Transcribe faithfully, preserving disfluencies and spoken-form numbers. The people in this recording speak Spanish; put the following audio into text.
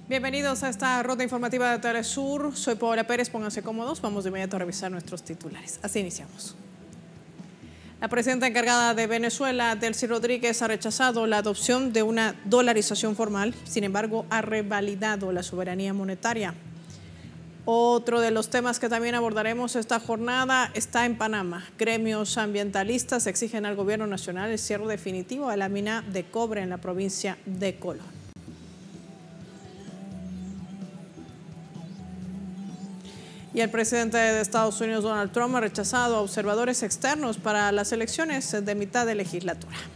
Bienvenidos a esta ruta informativa de Telesur. Soy Paola Pérez, pónganse cómodos, vamos de inmediato a revisar nuestros titulares. Así iniciamos. La presidenta encargada de Venezuela, Delcy Rodríguez, ha rechazado la adopción de una dolarización formal, sin embargo, ha revalidado la soberanía monetaria. Otro de los temas que también abordaremos esta jornada está en Panamá. Gremios ambientalistas exigen al gobierno nacional el cierre definitivo de la mina de cobre en la provincia de Colón. Y el presidente de Estados Unidos, Donald Trump, ha rechazado a observadores externos para las elecciones de mitad de legislatura.